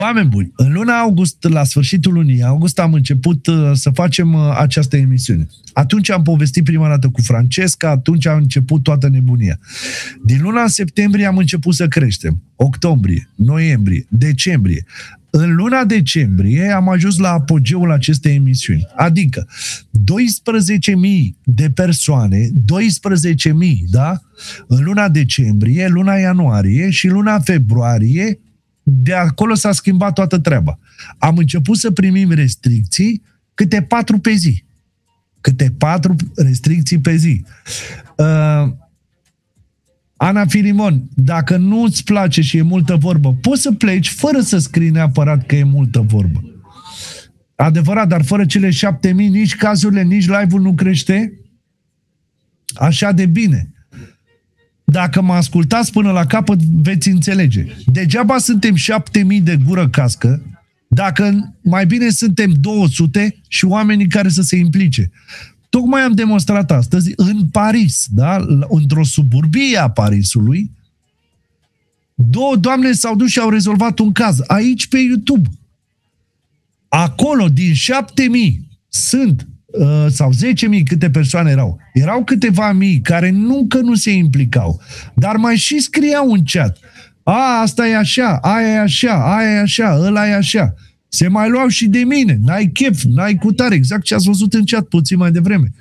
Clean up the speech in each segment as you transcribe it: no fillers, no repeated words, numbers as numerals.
Oameni buni, în luna august, la sfârșitul lunii august, am început să facem această emisiune. Atunci am povestit prima dată cu Francesca, atunci a început toată nebunia. Din luna septembrie am început să creștem. Octombrie, noiembrie, decembrie. În luna decembrie am ajuns la apogeul acestei emisiuni. Adică 12.000 de persoane, 12.000, da? În luna decembrie, luna ianuarie și luna februarie. De acolo s-a schimbat toată treaba. Am început să primim restricții câte 4 pe zi. Câte 4 restricții pe zi. Ana Filimon, dacă nu îți place și e multă vorbă, poți să pleci fără să scrii neapărat că e multă vorbă. Adevărat, dar fără cele 7.000 nici cazurile, nici live-ul nu crește așa de bine. Dacă mă ascultați până la capăt, veți înțelege. Degeaba suntem 7.000 de gură cască, dacă mai bine suntem 200 și oamenii care să se implice. Tocmai am demonstrat astăzi în Paris, da? Într-o suburbie a Parisului, 2 doamne s-au dus și au rezolvat un caz. Aici pe YouTube. Acolo, din 7.000, sunt sau 10.000 câte persoane erau. Erau câteva mii care încă nu se implicau, dar mai și scriau în chat. Asta e așa, aia e așa, aia e așa, ăla e așa. Se mai luau și de mine. N-ai chef, n-ai cutare. Exact ce ați văzut în chat puțin mai devreme.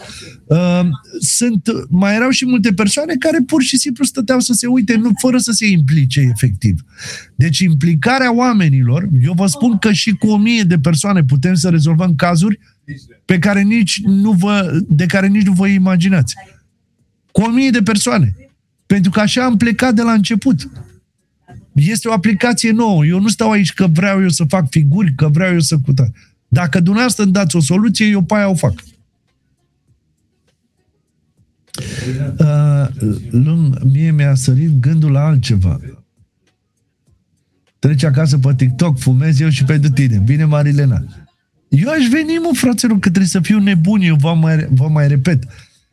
Mai erau și multe persoane care pur și simplu stăteau să se uite, fără să se implice efectiv. Deci implicarea oamenilor, eu vă spun că și cu 1.000 de persoane putem să rezolvăm cazuri de care nici nu vă imaginați. Cu 1.000 de persoane. Pentru că așa am plecat de la început. Este o aplicație nouă. Eu nu stau aici că vreau eu să fac figuri, că vreau eu să cutare. Dacă dumneavoastră îmi dați o soluție, eu pe aia o fac. Mie mi-a sărit gândul la altceva. Treci acasă pe TikTok, fumez eu și pentru tine. Bine, Marilena. Eu aș veni, mă, fraților, că trebuie să fiu nebun. Eu vă mai repet.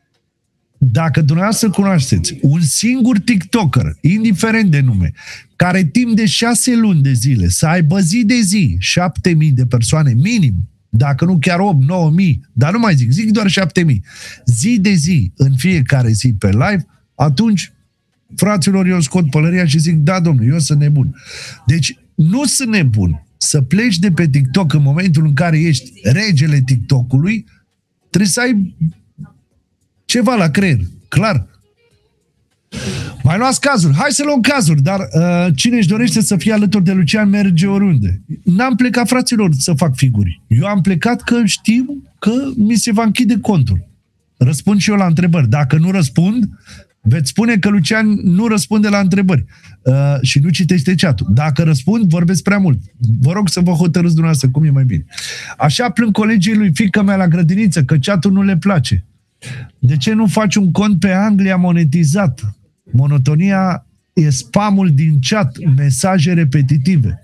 Dacă dumneavoastră cunoașteți un singur TikToker, indiferent de nume, care timp de 6 luni de zile să aibă zi de zi 7.000 de persoane minim, dacă nu chiar 8-9.000, dar nu mai zic doar 7.000, zi de zi, în fiecare zi pe live, atunci, fraților, eu scot pălăria și zic, da, domnule, eu sunt nebun. Deci, nu sunt nebun. Să pleci de pe TikTok în momentul în care ești regele TikTok-ului, trebuie să ai ceva la creier, clar. Mai luați cazuri. Hai să luăm cazuri, dar cine își dorește să fie alături de Lucian merge oriunde. N-am plecat, fraților, să fac figuri. Eu am plecat că știu că mi se va închide contul. Răspund și eu la întrebări. Dacă nu răspund, veți spune că Lucian nu răspunde la întrebări și nu citește chat-ul. Dacă răspund, vorbesc prea mult. Vă rog să vă hotărâți dumneavoastră cum e mai bine. Așa plâng colegii lui fiica mea la grădiniță, că chat-ul nu le place. De ce nu faci un cont pe Anglia monetizat? Monotonia e spamul din chat, mesaje repetitive.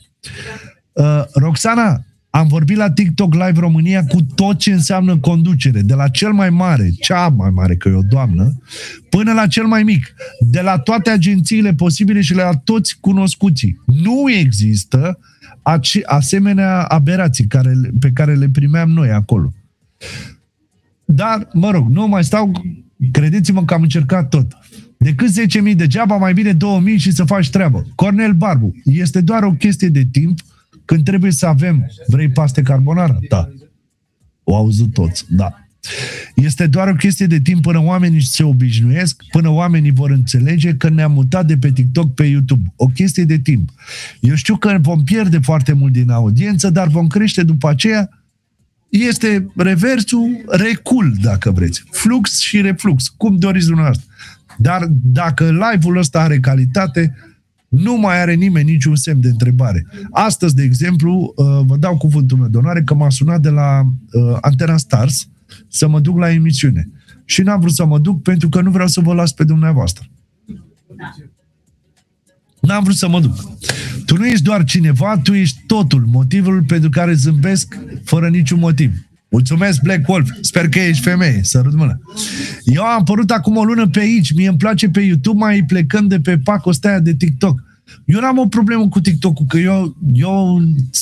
Roxana, am vorbit la TikTok Live România cu tot ce înseamnă conducere, de la cel mai mare, cea mai mare, că e o doamnă, până la cel mai mic, de la toate agențiile posibile și la toți cunoscuții. Nu există asemenea aberații pe care le primeam noi acolo. Dar, mă rog, nu mai stau, credeți-mă că am încercat tot. Decât 10.000 degeaba, mai bine 2.000 și să faci treabă. Cornel Barbu, este doar o chestie de timp când trebuie să avem, vrei paste carbonara? Da. O auzit toți, da. Este doar o chestie de timp până oamenii se obișnuiesc, până oamenii vor înțelege că ne-am mutat de pe TikTok pe YouTube. O chestie de timp. Eu știu că vom pierde foarte mult din audiență, dar vom crește după aceea. Este reversul, recul, dacă vreți. Flux și reflux, cum doriți dumneavoastră. Dar dacă live-ul ăsta are calitate, nu mai are nimeni niciun semn de întrebare. Astăzi, de exemplu, vă dau cuvântul meu de onoare că m-a sunat de la Antena Stars să mă duc la emisiune. Și n-am vrut să mă duc pentru că nu vreau să vă las pe dumneavoastră. N-am vrut să mă duc. Tu nu ești doar cineva, tu ești totul, motivul pentru care zâmbesc fără niciun motiv. Mulțumesc, Black Wolf. Sper că ești femeie. Sărut mână. Eu am apărut acum o lună pe aici. Mie îmi place pe YouTube, mai plecăm de pe pacul ăsta de TikTok. Eu n-am o problemă cu TikTok-ul, că eu